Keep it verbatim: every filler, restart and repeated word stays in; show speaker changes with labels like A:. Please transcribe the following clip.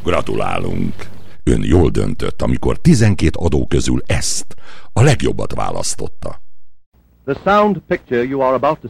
A: Gratulálunk! Ön jól döntött, amikor tizenkét adó közül ezt, a legjobbat választotta.
B: The sound picture you are about to